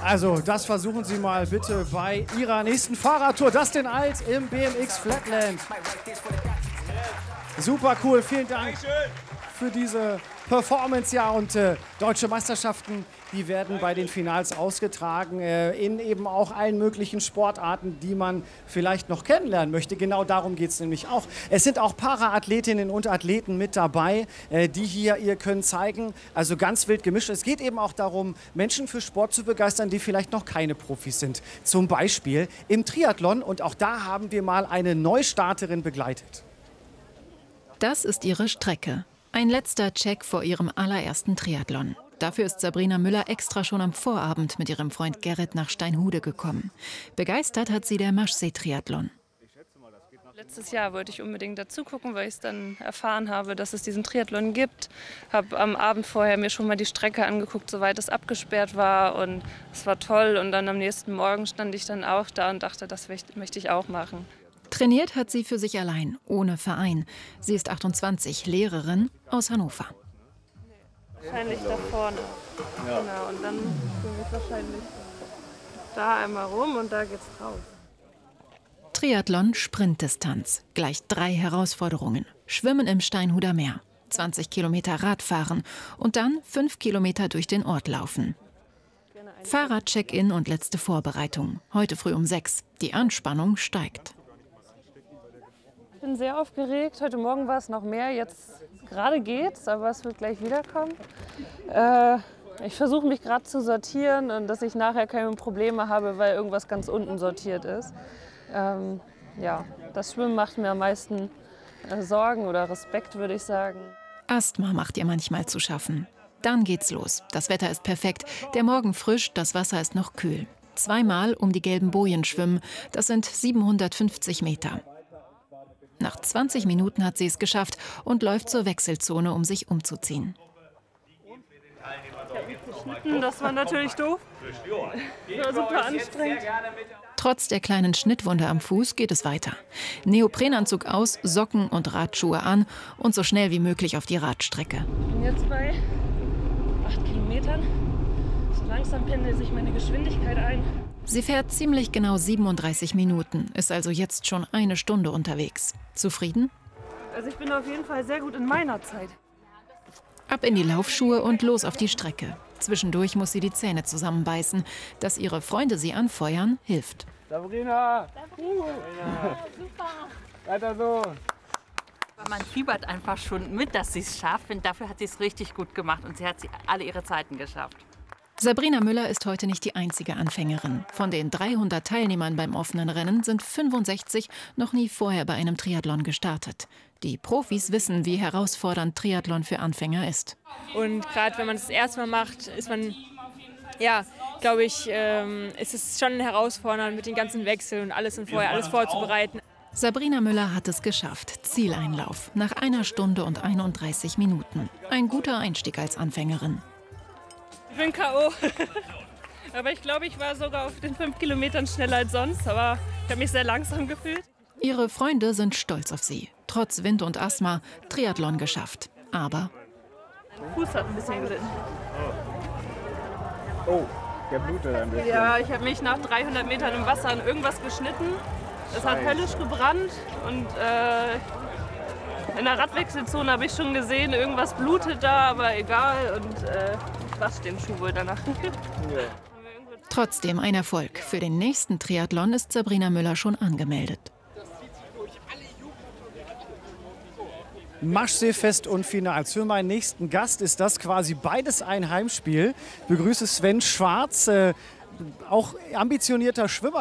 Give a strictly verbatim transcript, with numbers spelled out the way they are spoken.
Also, das versuchen Sie mal bitte bei Ihrer nächsten Fahrradtour. Dustin Alt im B M X Flatland. Super cool, vielen Dank für diese Performance. Ja, und äh, deutsche Meisterschaften, die werden bei den Finals ausgetragen, äh, in eben auch allen möglichen Sportarten, die man vielleicht noch kennenlernen möchte. Genau darum geht es nämlich auch. Es sind auch Para-Athletinnen und Athleten mit dabei, äh, die hier ihr Können zeigen. Also ganz wild gemischt. Es geht eben auch darum, Menschen für Sport zu begeistern, die vielleicht noch keine Profis sind. Zum Beispiel im Triathlon. Und auch da haben wir mal eine Neustarterin begleitet. Das ist ihre Strecke. Ein letzter Check vor ihrem allerersten Triathlon. Dafür ist Sabrina Müller extra schon am Vorabend mit ihrem Freund Gerrit nach Steinhude gekommen. Begeistert hat sie der Maschsee-Triathlon. Letztes Jahr wollte ich unbedingt dazu gucken, weil ich es dann erfahren habe, dass es diesen Triathlon gibt. Habe am Abend vorher mir schon mal die Strecke angeguckt, soweit es abgesperrt war, und es war toll. Und dann am nächsten Morgen stand ich dann auch da und dachte, das möchte ich auch machen. Trainiert hat sie für sich allein, ohne Verein. Sie ist achtundzwanzig, Lehrerin aus Hannover. Wahrscheinlich da vorne. Ja. Genau, und dann gehen wir wahrscheinlich da einmal rum und da geht's drauf. Triathlon, Sprintdistanz. Gleich drei Herausforderungen. Schwimmen im Steinhuder Meer, zwanzig Kilometer Radfahren und dann fünf Kilometer durch den Ort laufen. Fahrrad-Check-in und letzte Vorbereitung. Heute früh um sechs. Die Anspannung steigt. Ich bin sehr aufgeregt. Heute Morgen war es noch mehr. Jetzt gerade geht's, aber es wird gleich wiederkommen. Äh, ich versuche mich gerade zu sortieren und dass ich nachher keine Probleme habe, weil irgendwas ganz unten sortiert ist. Ähm, ja, das Schwimmen macht mir am meisten äh, Sorgen oder Respekt, würde ich sagen. Asthma macht ihr manchmal zu schaffen. Dann geht's los. Das Wetter ist perfekt. Der Morgen frisch, das Wasser ist noch kühl. Zweimal um die gelben Bojen schwimmen. Das sind siebenhundertfünfzig Meter. Nach zwanzig Minuten hat sie es geschafft und läuft zur Wechselzone, um sich umzuziehen. Das war natürlich doof. Das war super anstrengend. Trotz der kleinen Schnittwunde am Fuß geht es weiter. Neoprenanzug aus, Socken und Radschuhe an und so schnell wie möglich auf die Radstrecke. Ich bin jetzt bei acht Kilometern. So langsam pendelt sich meine Geschwindigkeit ein. Sie fährt ziemlich genau siebenunddreißig Minuten, ist also jetzt schon eine Stunde unterwegs. Zufrieden? Also ich bin auf jeden Fall sehr gut in meiner Zeit. Ab in die Laufschuhe und los auf die Strecke. Zwischendurch muss sie die Zähne zusammenbeißen. Dass ihre Freunde sie anfeuern, hilft. Sabrina! Sabrina! Super! Weiter so! Man fiebert einfach schon mit, dass sie es schafft. Und dafür hat sie es richtig gut gemacht und sie hat sie alle ihre Zeiten geschafft. Sabrina Müller ist heute nicht die einzige Anfängerin. Von den dreihundert Teilnehmern beim offenen Rennen sind fünfundsechzig noch nie vorher bei einem Triathlon gestartet. Die Profis wissen, wie herausfordernd Triathlon für Anfänger ist. Und gerade wenn man es das erste Mal macht, ist man, ja, glaube ich, ähm, ist es schon herausfordernd mit den ganzen Wechseln und alles und vorher alles vorzubereiten. Sabrina Müller hat es geschafft. Zieleinlauf nach einer Stunde und einunddreißig Minuten. Ein guter Einstieg als Anfängerin. Ich bin K O Aber ich glaube, ich war sogar auf den fünf Kilometern schneller als sonst. Aber ich habe mich sehr langsam gefühlt. Ihre Freunde sind stolz auf sie. Trotz Wind und Asthma Triathlon geschafft. Aber Mein Fuß hat ein bisschen gelitten. Oh, der blutet ein bisschen. Ja, ich habe mich nach dreihundert Metern im Wasser an irgendwas geschnitten. Es hat höllisch gebrannt und äh, in der Radwechselzone habe ich schon gesehen, irgendwas blutet da, aber egal. Und äh, ich wasche den Schuh wohl danach. Ja. Trotzdem ein Erfolg. Für den nächsten Triathlon ist Sabrina Müller schon angemeldet. Maschseefest und Finals. Für meinen nächsten Gast ist das quasi beides ein Heimspiel. Ich begrüße Sven Schwarz, äh, auch ambitionierter Schwimmer.